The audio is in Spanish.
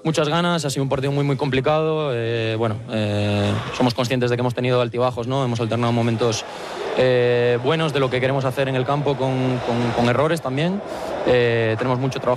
muchas ganas, ha sido un partido muy complicado. Somos conscientes de que hemos tenido altibajos, ¿no? Hemos alternado momentos buenos de lo que queremos hacer en el campo con errores también. Tenemos mucho trabajo